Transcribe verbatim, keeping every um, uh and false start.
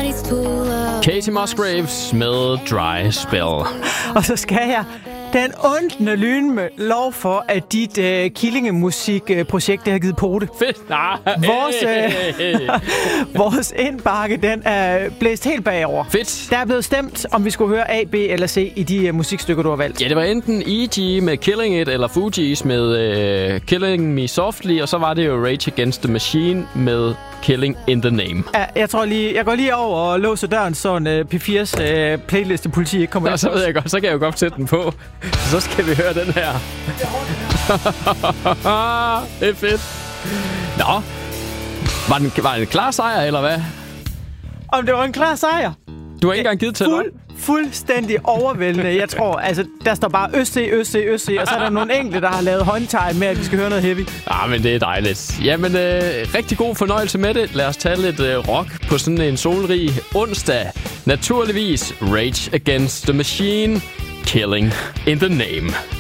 Katie Musgraves med Dry Spell. Og så skal jeg den undne lyn med lov for, at dit uh, killingemusikprojekt uh, har givet pote. Fedt. Nah. Vores, uh, vores indbakke, den er blæst helt bagover. Fedt. Der er blevet stemt, om vi skulle høre A, B eller C i de uh, musikstykker, du har valgt. Ja, det var enten E G med Killing It, eller Fugees med uh, Killing Me Softly, og så var det jo Rage Against the Machine med Killing in the Name. Ja, jeg tror lige, jeg går lige over og låser døren, så en uh, P fire's uh, playliste politi ikke kommer ind. Og så ved jeg godt, så kan jeg jo godt sætte den på. Så skal vi høre den her. Det er fedt. Nå, var den, var den en klar sejr, eller hvad? Om det var en klar sejr? Du har ikke engang givet til Fuld, fuldstændig overvældende. Jeg tror, altså, der står bare Østsee, Østsee, Østsee, og så er der nogle enkelte, der har lavet håndtegn med, at vi skal høre noget heavy. Ah, men det er dejligt. Jamen, øh, rigtig god fornøjelse med det. Lad os tage lidt øh, rock på sådan en solrig onsdag. Naturligvis Rage Against the Machine, Killing in the Name.